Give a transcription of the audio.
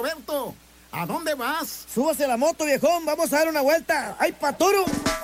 Roberto. ¿A dónde vas? Súbase a la moto, viejón. Vamos a dar una vuelta. ¡Ay, Paturo!